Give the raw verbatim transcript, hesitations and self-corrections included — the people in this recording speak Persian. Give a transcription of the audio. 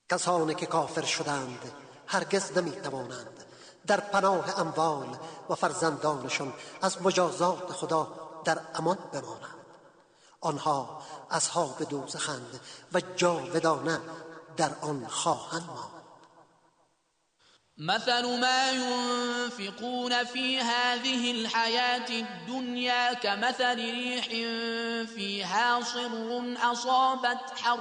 کسانی که کافر شدند هرگز نمیتوانند در پناه اموال و فرزندانشان از مجازات خدا در امان بمانند. آنها اصحاب دوزخند و جاودانه در آن خواهند ماند. مثل ما ينفقون في هذه الحياة الدنيا كمثل ريح فيها صر أصابت حرث